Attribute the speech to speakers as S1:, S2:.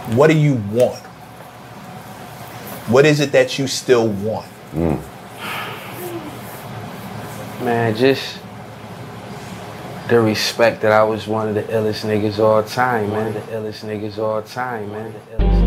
S1: What do you want? What is it that you still want?
S2: Man, just the respect that I was one of the illest niggas all time, man. The illest niggas all time, man.